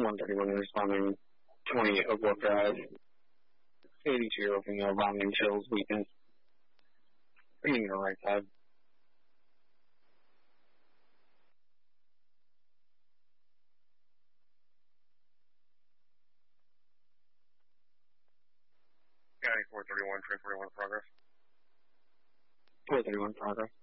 131 responding 28 Oakwood Drive. 82 opening up vomiting chills, weakness. Bringing your right side. County 431, train 41 progress. 431 progress.